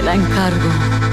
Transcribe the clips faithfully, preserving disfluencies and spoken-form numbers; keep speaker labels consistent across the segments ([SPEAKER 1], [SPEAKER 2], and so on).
[SPEAKER 1] la encargo.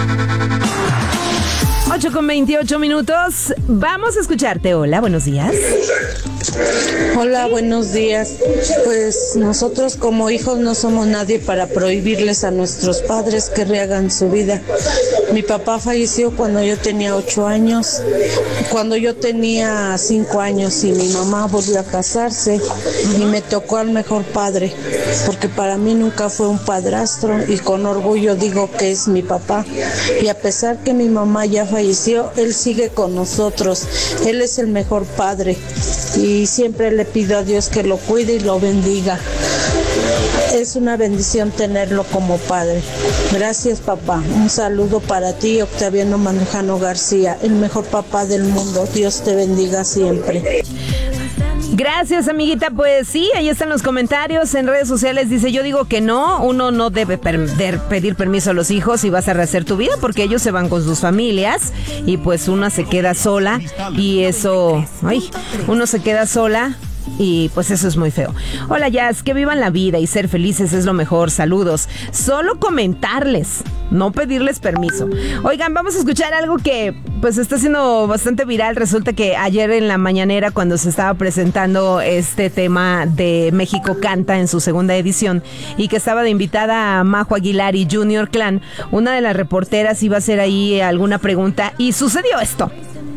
[SPEAKER 2] ocho con veintiocho minutos. Vamos a escucharte. Hola, buenos días.
[SPEAKER 3] Hola, buenos días. Pues nosotros como hijos no somos nadie para prohibirles a nuestros padres que rehagan su vida. Mi papá falleció cuando yo tenía ocho años, cuando yo tenía cinco años y mi mamá volvió a casarse y me tocó al mejor padre, porque para mí nunca fue un padrastro y con orgullo digo que es mi papá. Y a pesar que mi mamá ya falleció, él sigue con nosotros. Él es el mejor padre y siempre le pido a Dios que lo cuide y lo bendiga. Es una bendición tenerlo como padre. Gracias, papá. Un saludo para ti, Octaviano Mandujano García, el mejor papá del mundo. Dios te bendiga siempre.
[SPEAKER 2] Gracias, amiguita. Pues sí, ahí están los comentarios en redes sociales. Dice, yo digo que no, uno no debe per- pedir permiso a los hijos si vas a rehacer tu vida, porque ellos se van con sus familias y pues una se queda sola y eso, ay, uno se queda sola. Y pues eso es muy feo. Hola, Jazz, que vivan la vida y ser felices es lo mejor. Saludos. Solo comentarles, no pedirles permiso. Oigan, vamos a escuchar algo que pues está siendo bastante viral. Resulta que ayer en la mañanera, cuando se estaba presentando este tema de México Canta en su segunda edición y que estaba de invitada a Majo Aguilar y Junior Clan, una de las reporteras iba a hacer ahí alguna pregunta y sucedió esto.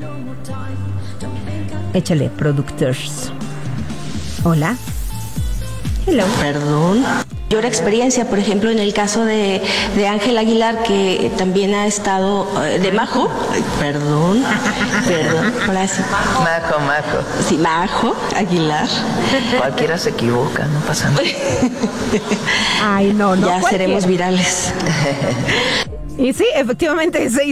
[SPEAKER 2] Échale, productors. Hola. Hello.
[SPEAKER 4] Perdón. Peor experiencia, por ejemplo, en el caso de, de Ángel Aguilar, que también ha estado, eh, de Majo. Ay, perdón. Perdón. Ahora sí.
[SPEAKER 5] Majo, Majo.
[SPEAKER 4] Sí, Majo Aguilar.
[SPEAKER 5] Cualquiera se equivoca, no pasa nada.
[SPEAKER 2] Ay, no, no.
[SPEAKER 4] Ya
[SPEAKER 2] cualquiera.
[SPEAKER 4] seremos virales.
[SPEAKER 2] Y sí, efectivamente, se